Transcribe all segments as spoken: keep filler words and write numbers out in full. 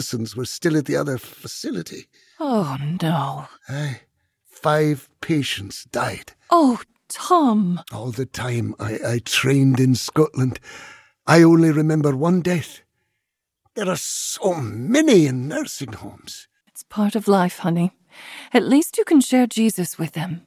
persons were still at the other facility. Oh, no. Aye. Five patients died. Oh, Tom. All the time I, I trained in Scotland, I only remember one death. There are so many in nursing homes. It's part of life, honey. At least you can share Jesus with them.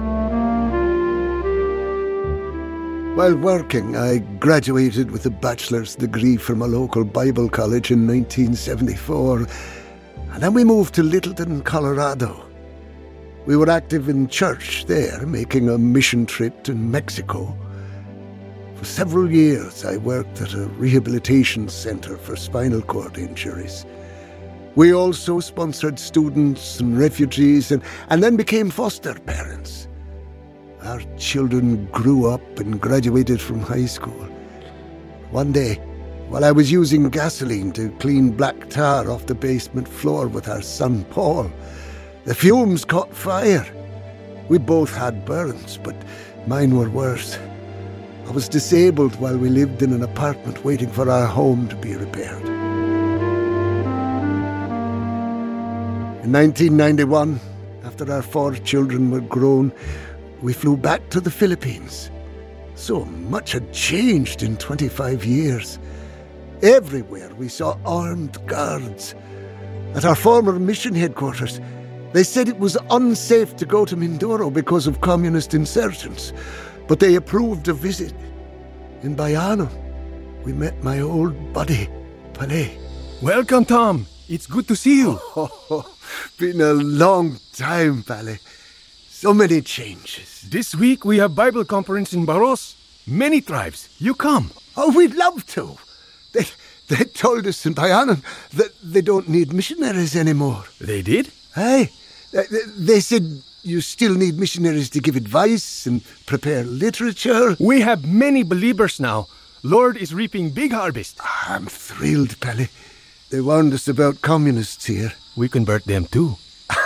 While working, I graduated with a bachelor's degree from a local Bible college in nineteen seventy-four, and then we moved to Littleton, Colorado. We were active in church there, making a mission trip to Mexico. For several years, I worked at a rehabilitation center for spinal cord injuries. We also sponsored students and refugees and, and then became foster parents. Our children grew up and graduated from high school. One day, while I was using gasoline to clean black tar off the basement floor with our son Paul, the fumes caught fire. We both had burns, but mine were worse. I was disabled while we lived in an apartment waiting for our home to be repaired. In nineteen ninety-one, after our four children were grown, we flew back to the Philippines. So much had changed in twenty-five years. Everywhere we saw armed guards. At our former mission headquarters, they said it was unsafe to go to Mindoro because of communist insurgents, but they approved a visit. In Bayano, we met my old buddy, Palais. Welcome, Tom. It's good to see you. Oh, been a long time, Palais. So many changes. This week we have Bible conference in Baros. Many tribes. You come. Oh, we'd love to. They, they told us in Bayanan that they don't need missionaries anymore. They did? Aye. They, they said you still need missionaries to give advice and prepare literature. We have many believers now. Lord is reaping big harvest. I'm thrilled, Palais. They warned us about communists here. We convert them too.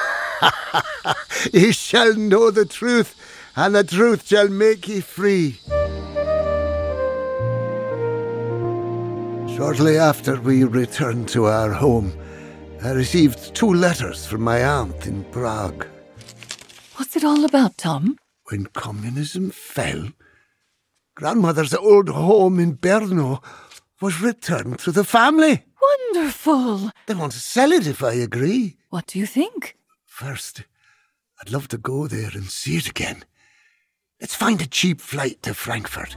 Ye shall know the truth, and the truth shall make ye free. Shortly after we returned to our home, I received two letters from my aunt in Prague. What's it all about, Tom? When communism fell, grandmother's old home in Brno was returned to the family. Wonderful! They want to sell it if I agree. What do you think? First, I'd love to go there and see it again. Let's find a cheap flight to Frankfurt.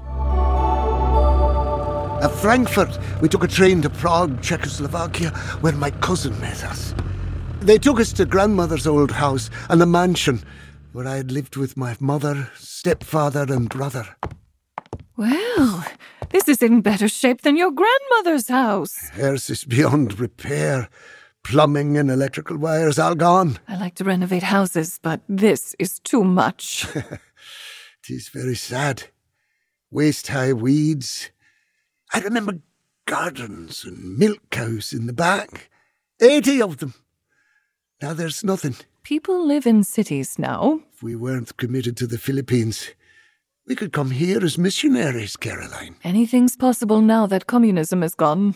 At Frankfurt, we took a train to Prague, Czechoslovakia, where my cousin met us. They took us to grandmother's old house and the mansion where I had lived with my mother, stepfather and brother. Well, this is in better shape than your grandmother's house. Hers is beyond repair. Plumbing and electrical wires all gone. I like to renovate houses, but this is too much. It is very sad. Waist-high weeds. I remember gardens and milk cows in the back. Eighty of them. Now there's nothing. People live in cities now. If we weren't committed to the Philippines, we could come here as missionaries, Caroline. Anything's possible now that communism is gone.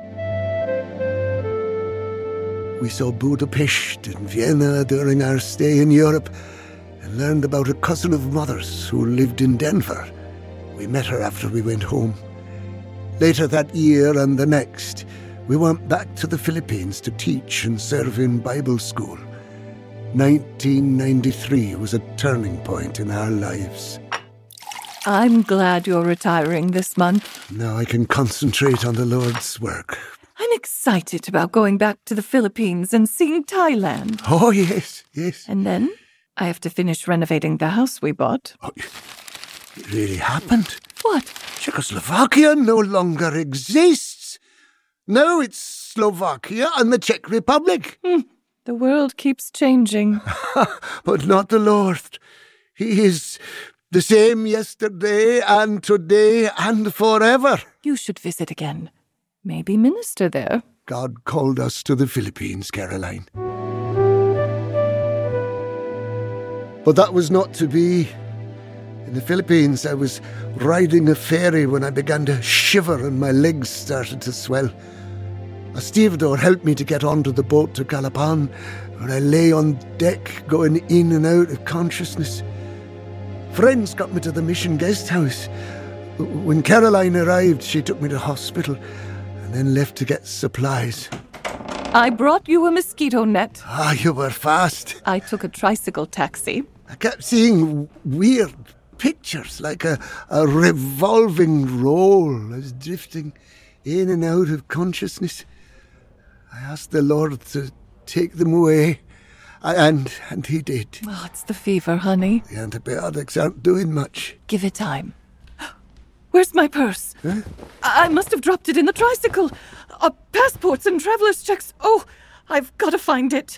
We saw Budapest and Vienna during our stay in Europe and learned about a cousin of mother's who lived in Denver. We met her after we went home. Later that year and the next, we went back to the Philippines to teach and serve in Bible school. nineteen ninety-three was a turning point in our lives. I'm glad you're retiring this month. Now I can concentrate on the Lord's work. I'm excited about going back to the Philippines and seeing Thailand. Oh, yes, yes. And then I have to finish renovating the house we bought. Oh, it really happened. What? Czechoslovakia no longer exists. Now it's Slovakia and the Czech Republic. Hmm. The world keeps changing. But not the Lord. He is the same yesterday and today and forever. You should visit again. Maybe minister there. God called us to the Philippines, Caroline. But that was not to be. In the Philippines, I was riding a ferry when I began to shiver and my legs started to swell. A stevedore helped me to get onto the boat to Calapan, where I lay on deck going in and out of consciousness. Friends got me to the mission guest house. When Caroline arrived, she took me to hospital and then left to get supplies. I brought you a mosquito net. Ah, you were fast. I took a tricycle taxi. I kept seeing weird pictures, like a, a revolving roll. I was drifting in and out of consciousness. I asked the Lord to take them away, and and he did. Oh, it's the fever, honey. The antibiotics aren't doing much. Give it time. Where's my purse? Huh? I must have dropped it in the tricycle. Uh, passports and traveller's checks. Oh, I've got to find it.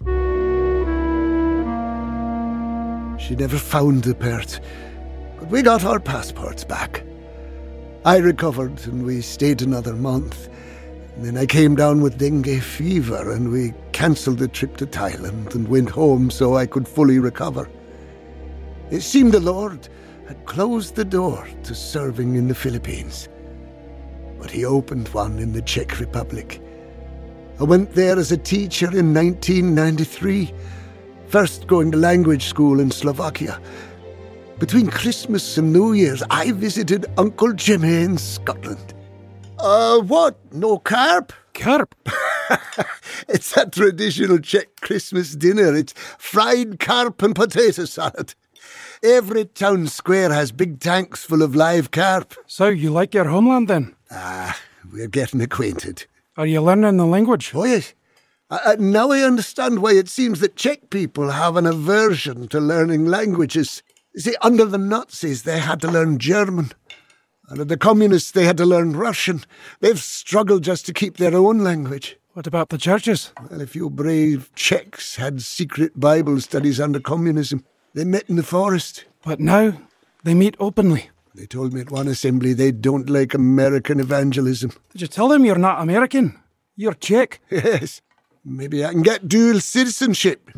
She never found the purse, but we got our passports back. I recovered and we stayed another month. And then I came down with dengue fever and we cancelled the trip to Thailand and went home so I could fully recover. It seemed the Lord had closed the door to serving in the Philippines, but he opened one in the Czech Republic. I went there as a teacher in nineteen ninety-three, first going to language school in Slovakia. Between Christmas and New Year's, I visited Uncle Jimmy in Scotland. Uh, what? No carp? Carp? It's a traditional Czech Christmas dinner. It's fried carp and potato salad. Every town square has big tanks full of live carp. So you like your homeland then? Ah, we're getting acquainted. Are you learning the language? Oh, yes. Uh, now I understand why it seems that Czech people have an aversion to learning languages. You see, under the Nazis, they had to learn German. Under the communists, they had to learn Russian. They've struggled just to keep their own language. What about the churches? Well, a few brave Czechs had secret Bible studies under communism. They met in the forest. But now they meet openly. They told me at one assembly they don't like American evangelism. Did you tell them you're not American? You're Czech. Yes. Maybe I can get dual citizenship.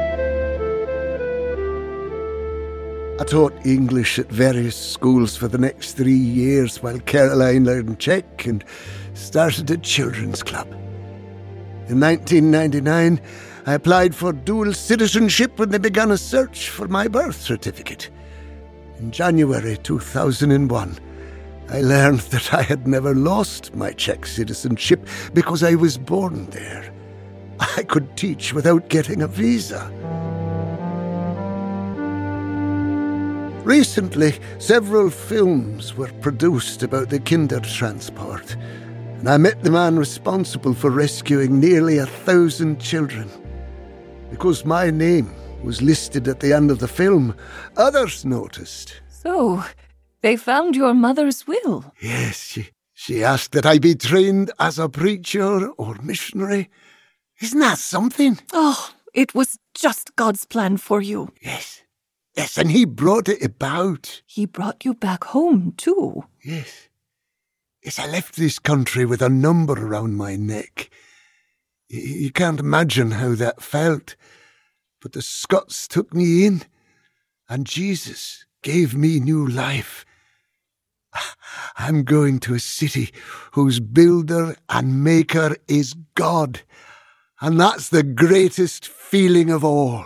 I taught English at various schools for the next three years while Caroline learned Czech and started a children's club. In nineteen ninety-nine, I applied for dual citizenship when they began a search for my birth certificate. In January two thousand one, I learned that I had never lost my Czech citizenship because I was born there. I could teach without getting a visa. Recently, several films were produced about the Kindertransport, and I met the man responsible for rescuing nearly a thousand children. Because my name was listed at the end of the film, others noticed. So, they found your mother's will. Yes, she, she asked that I be trained as a preacher or missionary. Isn't that something? Oh, it was just God's plan for you. Yes. Yes, and he brought it about. He brought you back home, too. Yes. Yes, I left this country with a number around my neck. Y- you can't imagine how that felt. But the Scots took me in, and Jesus gave me new life. I'm going to a city whose builder and maker is God, and that's the greatest feeling of all.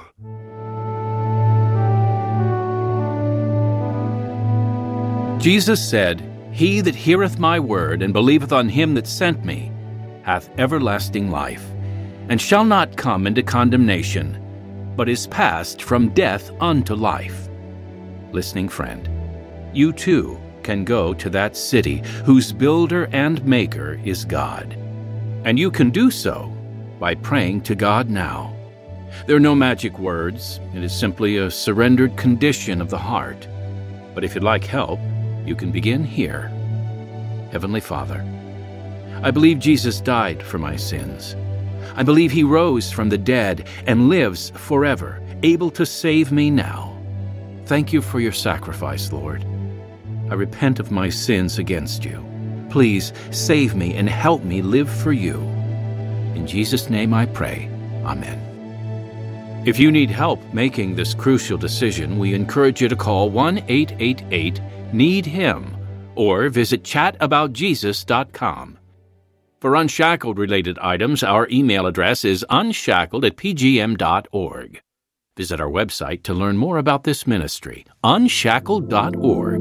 Jesus said, He that heareth my word, and believeth on him that sent me, hath everlasting life, and shall not come into condemnation, but is passed from death unto life. Listening friend, you too can go to that city whose builder and maker is God. And you can do so by praying to God now. There are no magic words. It is simply a surrendered condition of the heart. But if you'd like help, you can begin here. Heavenly Father, I believe Jesus died for my sins. I believe he rose from the dead and lives forever, able to save me now. Thank you for your sacrifice, Lord. I repent of my sins against you. Please save me and help me live for you. In Jesus' name I pray. Amen. If you need help making this crucial decision, we encourage you to call one eight eight eight, need him or visit chat about jesus dot com. For Unshackled-related items, our email address is unshackled at p g m dot org. Visit our website to learn more about this ministry, unshackled dot org.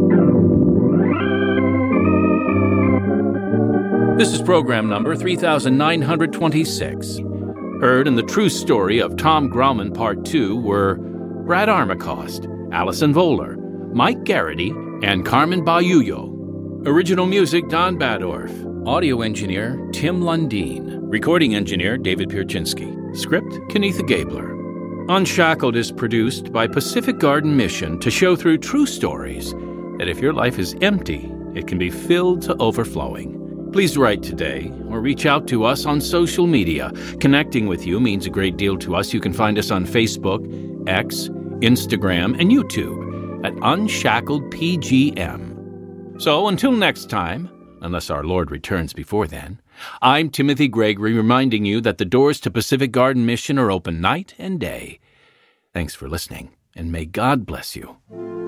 This is program number three thousand nine hundred twenty-six. Heard in the true story of Tom Grauman Part two were Brad Armacost, Allison Voller, Mike Garrity, and Carmen Bayuyo. Original music, Don Badorf. Audio engineer, Tim Lundeen. Recording engineer, David Pierczynski. Script, Kenetha Gabler. Unshackled is produced by Pacific Garden Mission to show through true stories that if your life is empty, it can be filled to overflowing. Please write today or reach out to us on social media. Connecting with you means a great deal to us. You can find us on Facebook, X, Instagram, and YouTube at Unshackled P G M. So until next time, unless our Lord returns before then, I'm Timothy Gregory reminding you that the doors to Pacific Garden Mission are open night and day. Thanks for listening, and may God bless you.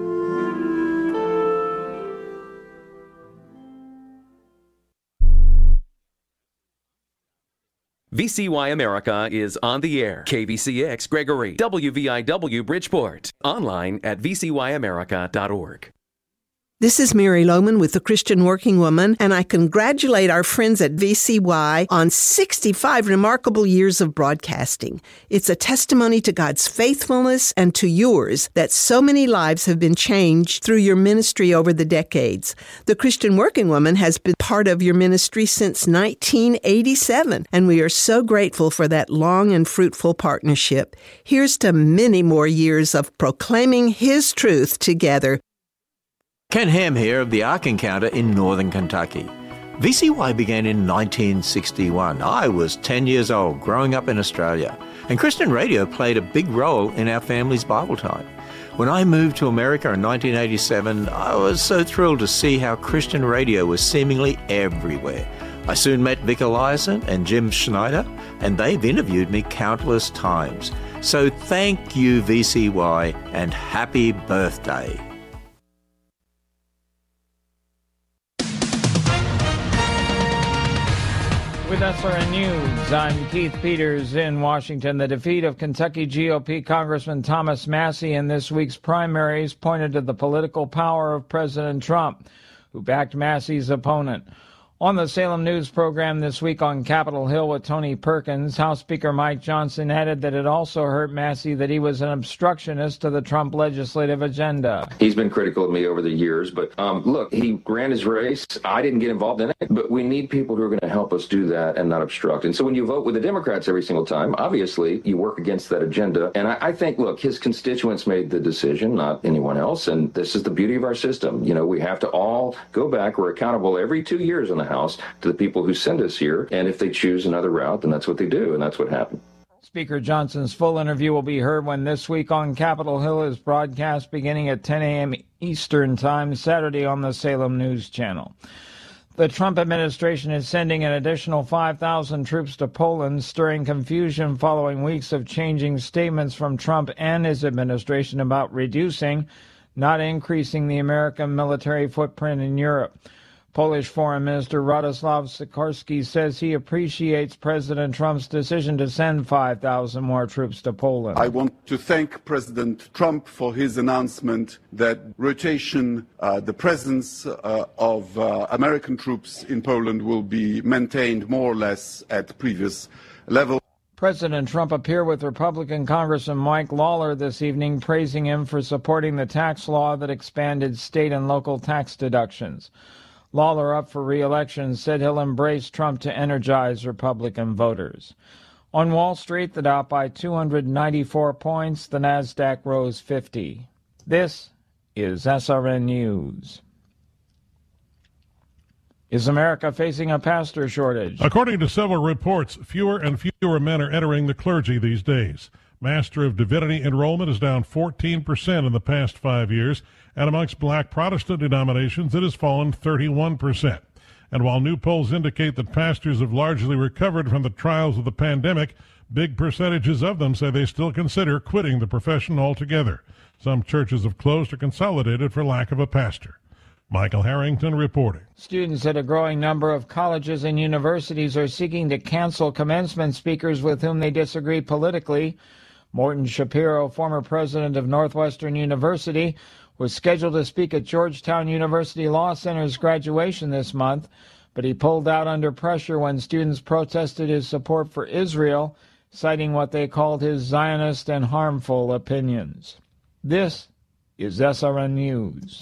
V C Y America is on the air. K V C X Gregory, W V I W Bridgeport. Online at v c y america dot org. This is Mary Lohman with the Christian Working Woman, and I congratulate our friends at V C Y on sixty-five remarkable years of broadcasting. It's a testimony to God's faithfulness and to yours that so many lives have been changed through your ministry over the decades. The Christian Working Woman has been part of your ministry since nineteen eighty-seven, and we are so grateful for that long and fruitful partnership. Here's to many more years of proclaiming His truth together. Ken Ham here of the Ark Encounter in northern Kentucky. V C Y began in nineteen sixty-one. I was ten years old, growing up in Australia, and Christian radio played a big role in our family's Bible time. When I moved to America in nineteen eighty-seven, I was so thrilled to see how Christian radio was seemingly everywhere. I soon met Vic Eliason and Jim Schneider, and they've interviewed me countless times. So thank you, V C Y, and happy birthday. With S R N News, I'm Keith Peters in Washington. The defeat of Kentucky G O P Congressman Thomas Massie in this week's primaries pointed to the political power of President Trump, who backed Massie's opponent. On the Salem News program this week on Capitol Hill with Tony Perkins, House Speaker Mike Johnson added that it also hurt Massie that he was an obstructionist to the Trump legislative agenda. He's been critical of me over the years, but um, look, he ran his race. I didn't get involved in it, but we need people who are going to help us do that and not obstruct. And so when you vote with the Democrats every single time, obviously you work against that agenda. And I, I think, look, his constituents made the decision, not anyone else. And this is the beauty of our system. You know, we have to all go back. We're accountable every two years in the House to the people who send us here, and if they choose another route, then that's what they do, and that's what happened. Speaker Johnson's full interview will be heard when This Week on Capitol Hill is broadcast beginning at ten a.m. Eastern Time Saturday on the Salem News Channel. The Trump administration is sending an additional five thousand troops to Poland, stirring confusion following weeks of changing statements from Trump and his administration about reducing, not increasing, the American military footprint in Europe. Polish Foreign Minister Radoslaw Sikorski says he appreciates President Trump's decision to send five thousand more troops to Poland. I want to thank President Trump for his announcement that rotation, uh, the presence uh, of uh, American troops in Poland will be maintained more or less at previous level. President Trump appeared with Republican Congressman Mike Lawler this evening, praising him for supporting the tax law that expanded state and local tax deductions. Lawler, up for re-election, said he'll embrace Trump to energize Republican voters. On Wall Street, the Dow by two hundred ninety-four points, the Nasdaq rose fifty. This is S R N News. Is America facing a pastor shortage? According to several reports, fewer and fewer men are entering the clergy these days. Master of Divinity enrollment is down fourteen percent in the past five years, and amongst black Protestant denominations it has fallen thirty-one percent. And while new polls indicate that pastors have largely recovered from the trials of the pandemic, big percentages of them say they still consider quitting the profession altogether. Some churches have closed or consolidated for lack of a pastor. Michael Harrington reporting. Students at a growing number of colleges and universities are seeking to cancel commencement speakers with whom they disagree politically. Morton Shapiro, former president of Northwestern University, was scheduled to speak at Georgetown University Law Center's graduation this month, but he pulled out under pressure when students protested his support for Israel, citing what they called his Zionist and harmful opinions. This is S R N News.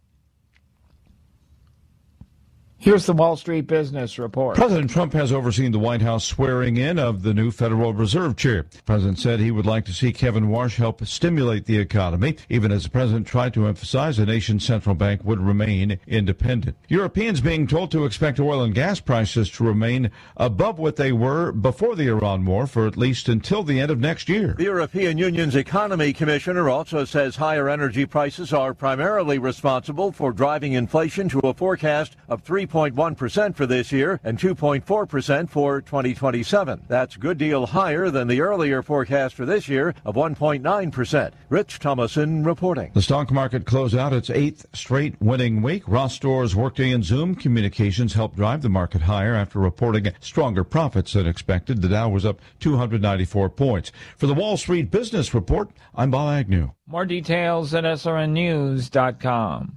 Here's the Wall Street Business Report. President Trump has overseen the White House swearing in of the new Federal Reserve Chair. The president said he would like to see Kevin Warsh help stimulate the economy, even as the president tried to emphasize the nation's central bank would remain independent. Europeans being told to expect oil and gas prices to remain above what they were before the Iran war for at least until the end of next year. The European Union's economy commissioner also says higher energy prices are primarily responsible for driving inflation to a forecast of three point one percent for this year and two point four percent for twenty twenty-seven. That's a good deal higher than the earlier forecast for this year of one point nine percent. Rich Thomason reporting. The stock market closed out its eighth straight winning week. Ross Stores, Workday, and Zoom Communications helped drive the market higher after reporting stronger profits than expected. The Dow was up two hundred ninety-four points. For the Wall Street Business Report, I'm Bob Agnew. More details at S R N news dot com.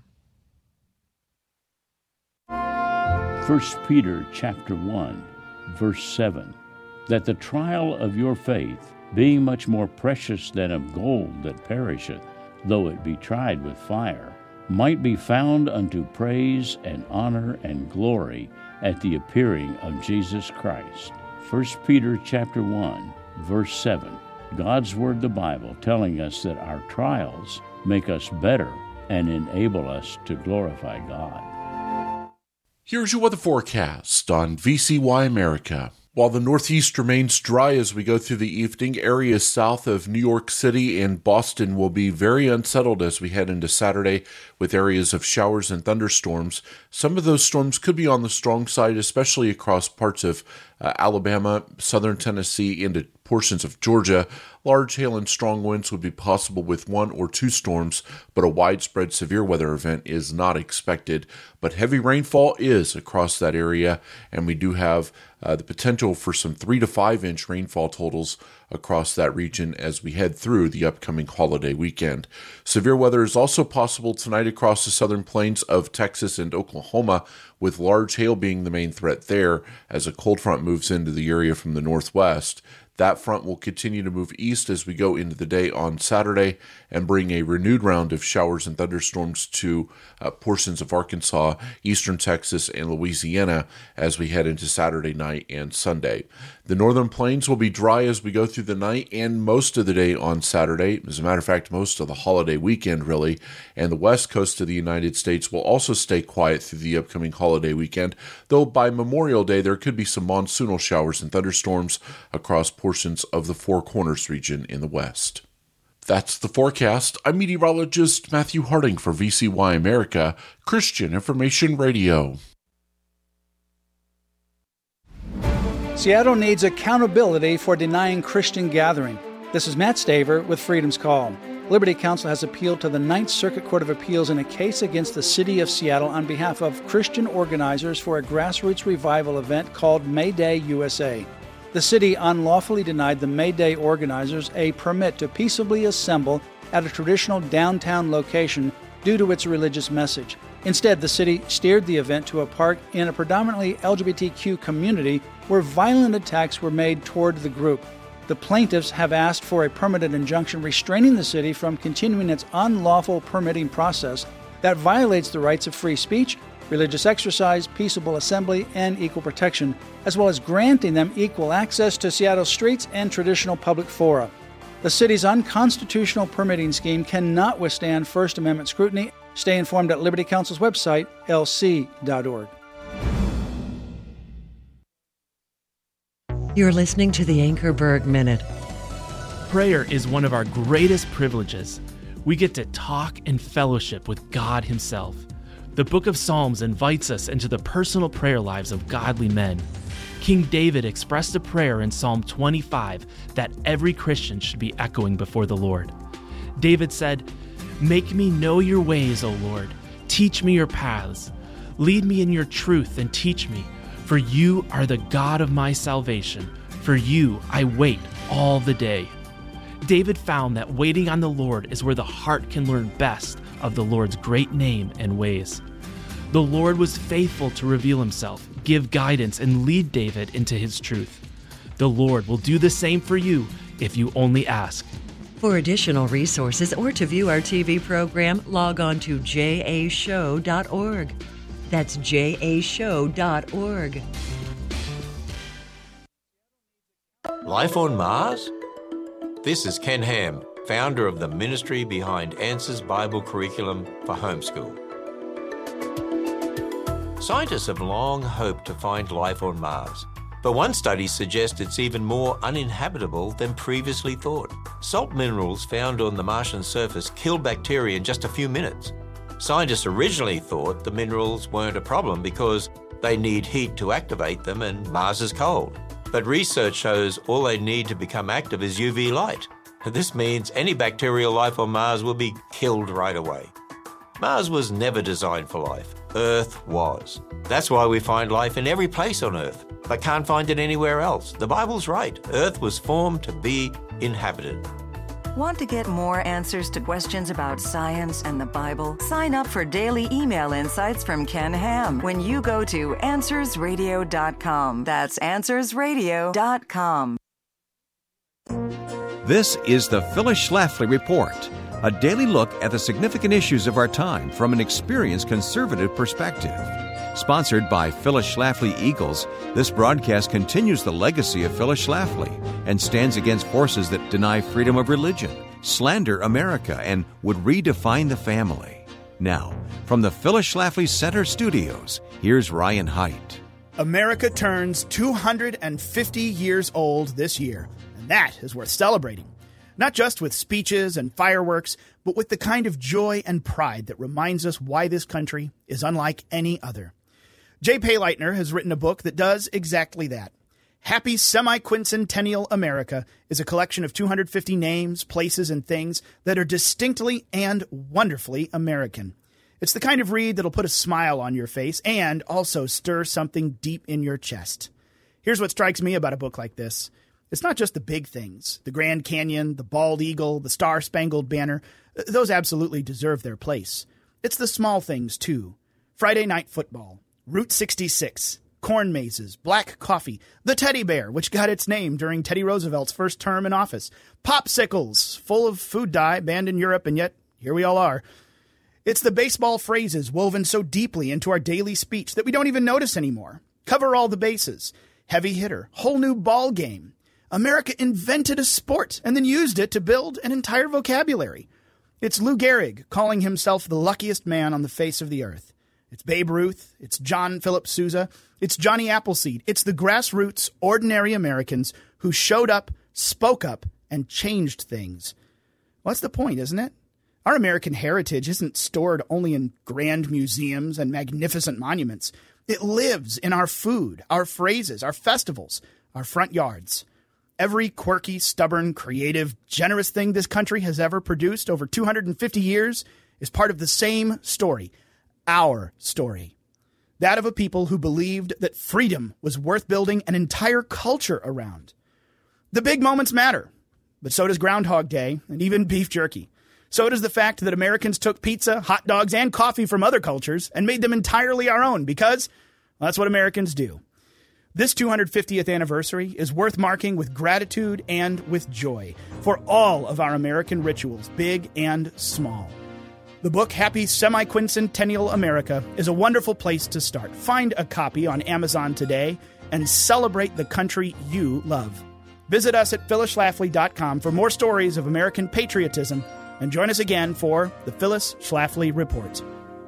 First Peter chapter one, verse seven, that the trial of your faith, being much more precious than of gold that perisheth, though it be tried with fire, might be found unto praise and honor and glory at the appearing of Jesus Christ. First Peter chapter one, verse seven, God's Word, the Bible, telling us that our trials make us better and enable us to glorify God. Here's your weather forecast on V C Y America. While the Northeast remains dry as we go through the evening, areas south of New York City and Boston will be very unsettled as we head into Saturday with areas of showers and thunderstorms. Some of those storms could be on the strong side, especially across parts of uh, Alabama, southern Tennessee, into portions of Georgia. Large hail and strong winds would be possible with one or two storms, but a widespread severe weather event is not expected. But heavy rainfall is across that area, and we do have uh, the potential for some three to five inch rainfall totals across that region as we head through the upcoming holiday weekend. Severe weather is also possible tonight across the southern plains of Texas and Oklahoma, with large hail being the main threat there as a cold front moves into the area from the northwest. That front will continue to move east as we go into the day on Saturday and bring a renewed round of showers and thunderstorms to uh, portions of Arkansas, eastern Texas, and Louisiana as we head into Saturday night and Sunday. The northern plains will be dry as we go through the night and most of the day on Saturday. As a matter of fact, most of the holiday weekend, really. And the west coast of the United States will also stay quiet through the upcoming holiday weekend, though by Memorial Day there could be some monsoonal showers and thunderstorms across portions of the Four Corners region in the west. That's the forecast. I'm meteorologist Matthew Harding for V C Y America, Christian Information Radio. Seattle needs accountability for denying Christian gathering. This is Matt Staver with Freedom's Call. Liberty Counsel has appealed to the Ninth Circuit Court of Appeals in a case against the City of Seattle on behalf of Christian organizers for a grassroots revival event called May Day U S A. The city unlawfully denied the May Day organizers a permit to peaceably assemble at a traditional downtown location due to its religious message. Instead, the city steered the event to a park in a predominantly L G B T Q community where violent attacks were made toward the group. The plaintiffs have asked for a permanent injunction restraining the city from continuing its unlawful permitting process that violates the rights of free speech, religious exercise, peaceable assembly, and equal protection, as well as granting them equal access to Seattle's streets and traditional public fora. The city's unconstitutional permitting scheme cannot withstand First Amendment scrutiny. Stay informed at Liberty Counsel's website, L C dot org. You're listening to the Anchorberg Minute. Prayer is one of our greatest privileges. We get to talk and fellowship with God Himself. The book of Psalms invites us into the personal prayer lives of godly men. King David expressed a prayer in Psalm twenty-five that every Christian should be echoing before the Lord. David said, "Make me know your ways, O Lord. Teach me your paths. Lead me in your truth and teach me, for you are the God of my salvation. For you I wait all the day. David found that waiting on the Lord is where the heart can learn best of the Lord's great name and ways. The Lord was faithful to reveal himself, give guidance, and lead David into his truth. The Lord will do the same for you if you only ask. For additional resources or to view our T V program, log on to j a show dot org. That's j a show dot org. Life on Mars? This is Ken Ham, founder of the ministry behind Answers Bible Curriculum for Homeschool. Scientists have long hoped to find life on Mars, but one study suggests it's even more uninhabitable than previously thought. Salt minerals found on the Martian surface kill bacteria in just a few minutes. Scientists originally thought the minerals weren't a problem because they need heat to activate them and Mars is cold. But research shows all they need to become active is U V light. This means any bacterial life on Mars will be killed right away. Mars was never designed for life. Earth was. That's why we find life in every place on Earth, but can't find it anywhere else. The Bible's right. Earth was formed to be inhabited. Want to get more answers to questions about science and the Bible? Sign up for daily email insights from Ken Ham when you go to answers radio dot com. That's answers radio dot com. This is the Phyllis Schlafly Report, a daily look at the significant issues of our time from an experienced conservative perspective. Sponsored by Phyllis Schlafly Eagles, this broadcast continues the legacy of Phyllis Schlafly and stands against forces that deny freedom of religion, slander America, and would redefine the family. Now, from the Phyllis Schlafly Center Studios, here's Ryan Haidt. America turns two hundred fifty years old this year, and that is worth celebrating. Not just with speeches and fireworks, but with the kind of joy and pride that reminds us why this country is unlike any other. Jay Payleitner has written a book that does exactly that. Happy Semi-Quincentennial America is a collection of two hundred fifty names, places, and things that are distinctly and wonderfully American. It's the kind of read that'll put a smile on your face and also stir something deep in your chest. Here's what strikes me about a book like this. It's not just the big things, the Grand Canyon, the Bald Eagle, the Star-Spangled Banner. Those absolutely deserve their place. It's the small things, too. Friday Night Football, Route sixty-six, corn mazes, black coffee, the teddy bear, which got its name during Teddy Roosevelt's first term in office, popsicles, full of food dye, banned in Europe, and yet here we all are. It's the baseball phrases woven so deeply into our daily speech that we don't even notice anymore. Cover all the bases, heavy hitter, whole new ball game. America invented a sport and then used it to build an entire vocabulary. It's Lou Gehrig calling himself the luckiest man on the face of the earth. It's Babe Ruth, it's John Philip Sousa, it's Johnny Appleseed, it's the grassroots, ordinary Americans who showed up, spoke up, and changed things. Well, that's the point, isn't it? Our American heritage isn't stored only in grand museums and magnificent monuments. It lives in our food, our phrases, our festivals, our front yards. Every quirky, stubborn, creative, generous thing this country has ever produced over two hundred fifty years is part of the same story. Our story. That of a people who believed that freedom was worth building an entire culture around. The big moments matter, but so does Groundhog Day and even beef jerky. So does the fact that Americans took pizza, hot dogs, and coffee from other cultures and made them entirely our own because well, that's what Americans do. This two hundred fiftieth anniversary is worth marking with gratitude and with joy for all of our American rituals, big and small. The book, Happy Semi-Quincentennial America, is a wonderful place to start. Find a copy on Amazon today and celebrate the country you love. Visit us at phyllis schlafly dot com for more stories of American patriotism and join us again for the Phyllis Schlafly Report.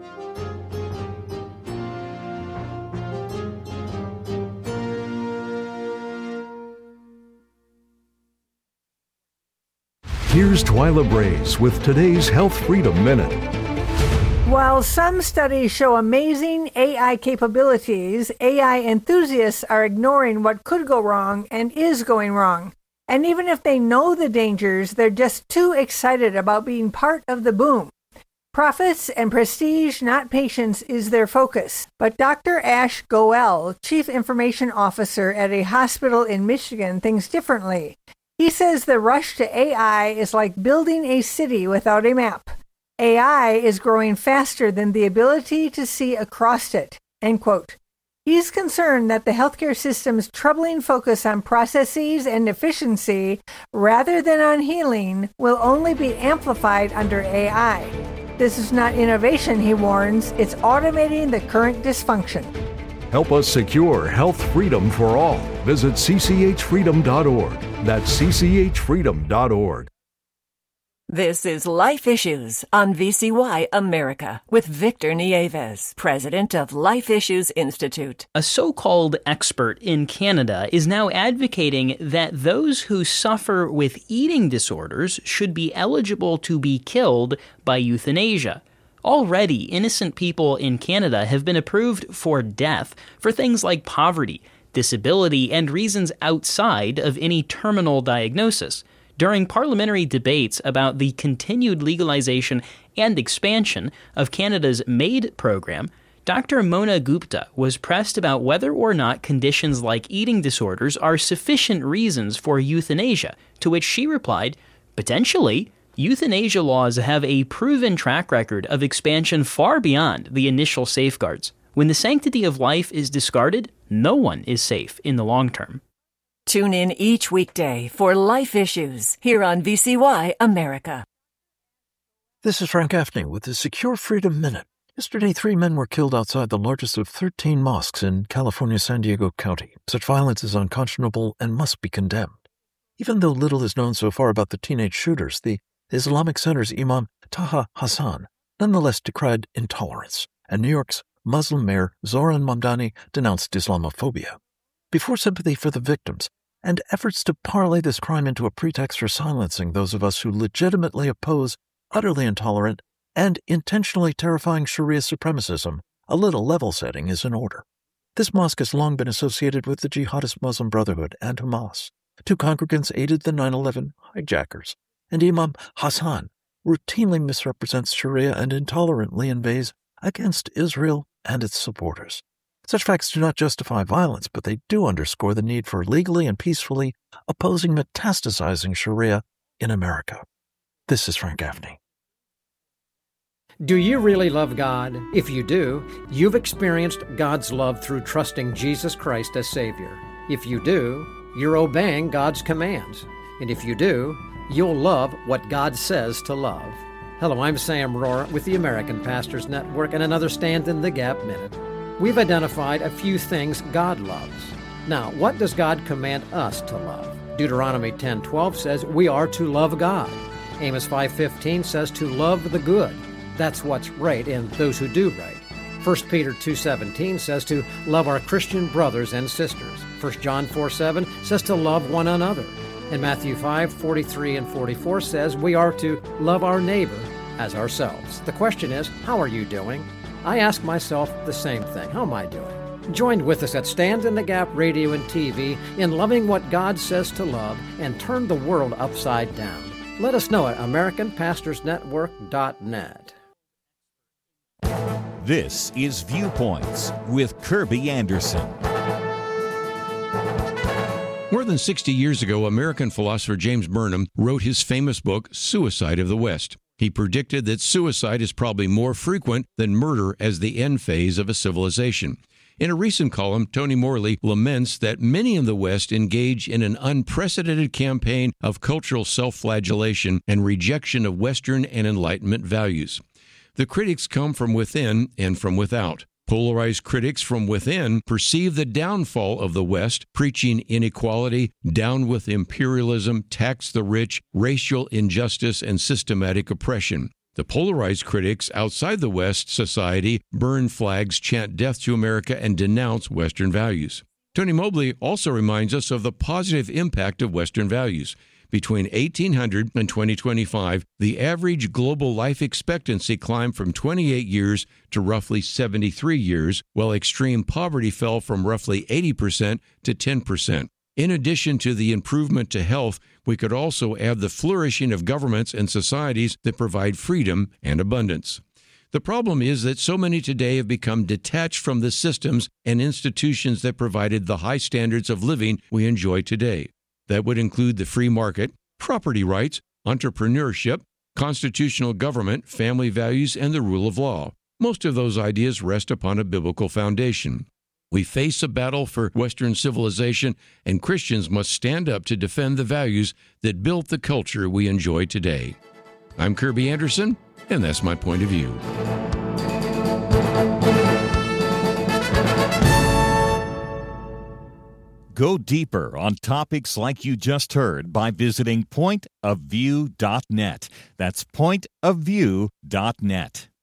Here's Twyla Brace with today's Health Freedom Minute. While some studies show amazing A I capabilities, A I enthusiasts are ignoring what could go wrong and is going wrong. And even if they know the dangers, they're just too excited about being part of the boom. Profits and prestige, not patients, is their focus. But Doctor Ash Goel, Chief Information Officer at a hospital in Michigan, thinks differently. He says the rush to A I is like building a city without a map. A I is growing faster than the ability to see across it, end quote. He's concerned that the healthcare system's troubling focus on processes and efficiency rather than on healing will only be amplified under A I. This is not innovation, he warns. It's automating the current dysfunction. Help us secure health freedom for all. Visit c c h freedom dot org. That's c c h freedom dot org. This is Life Issues on V C Y America with Victor Nieves, president of Life Issues Institute. A so-called expert in Canada is now advocating that those who suffer with eating disorders should be eligible to be killed by euthanasia. Already, innocent people in Canada have been approved for death for things like poverty, disability, and reasons outside of any terminal diagnosis. During parliamentary debates about the continued legalization and expansion of Canada's MAID program, Doctor Mona Gupta was pressed about whether or not conditions like eating disorders are sufficient reasons for euthanasia, to which she replied, potentially. Euthanasia laws have a proven track record of expansion far beyond the initial safeguards. When the sanctity of life is discarded, no one is safe in the long term. Tune in each weekday for Life Issues here on V C Y America. This is Frank Gaffney with the Secure Freedom Minute. Yesterday, three men were killed outside the largest of thirteen mosques in California's San Diego County. Such violence is unconscionable and must be condemned. Even though little is known so far about the teenage shooters, the Islamic Center's Imam Taha Hassan nonetheless decried intolerance, and New York's Muslim mayor Zoran Mamdani denounced Islamophobia. Before sympathy for the victims and efforts to parlay this crime into a pretext for silencing those of us who legitimately oppose utterly intolerant and intentionally terrifying Sharia supremacism, a little level setting is in order. This mosque has long been associated with the jihadist Muslim Brotherhood and Hamas. Two congregants aided the nine eleven hijackers, and Imam Hassan routinely misrepresents Sharia and intolerantly inveighs against Israel and its supporters. Such facts do not justify violence, but they do underscore the need for legally and peacefully opposing metastasizing Sharia in America. This is Frank Gaffney. Do you really love God? If you do, you've experienced God's love through trusting Jesus Christ as Savior. If you do, you're obeying God's commands. And if you do, you'll love what God says to love. Hello, I'm Sam Rohrer with the American Pastors Network and another Stand in the Gap Minute. We've identified a few things God loves. Now, what does God command us to love? Deuteronomy ten twelve says we are to love God. Amos five fifteen says to love the good. That's what's right in those who do right. First Peter two seventeen says to love our Christian brothers and sisters. First John four seven says to love one another. And Matthew five forty-three and forty-four says we are to love our neighbor as ourselves. The question is, how are you doing? I ask myself the same thing. How am I doing? Join with us at Stand in the Gap Radio and T V in loving what God says to love and turn the world upside down. Let us know at American Pastors Network dot net. This is Viewpoints with Kirby Anderson. More than sixty years ago, American philosopher James Burnham wrote his famous book, Suicide of the West. He predicted that suicide is probably more frequent than murder as the end phase of a civilization. In a recent column, Tony Morley laments that many in the West engage in an unprecedented campaign of cultural self-flagellation and rejection of Western and Enlightenment values. The critics come from within and from without. Polarized critics from within perceive the downfall of the West, preaching inequality, down with imperialism, tax the rich, racial injustice, and systematic oppression. The polarized critics outside the West society burn flags, chant death to America, and denounce Western values. Tony Mobley also reminds us of the positive impact of Western values. Between eighteen hundred and twenty twenty-five, the average global life expectancy climbed from twenty-eight years to roughly seventy-three years, while extreme poverty fell from roughly eighty percent to ten percent. In addition to the improvement to health, we could also add the flourishing of governments and societies that provide freedom and abundance. The problem is that so many today have become detached from the systems and institutions that provided the high standards of living we enjoy today. That would include the free market, property rights, entrepreneurship, constitutional government, family values, and the rule of law. Most of those ideas rest upon a biblical foundation. We face a battle for Western civilization, and Christians must stand up to defend the values that built the culture we enjoy today. I'm Kirby Anderson, and that's my point of view. Go deeper on topics like you just heard by visiting point of view dot net. That's point of view dot net.